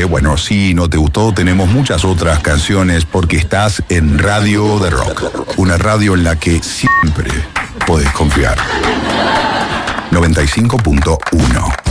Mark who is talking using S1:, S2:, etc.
S1: bueno, si no te gustó, tenemos muchas otras canciones porque estás en Radio de Rock. Una radio en la que siempre podés confiar. 95.1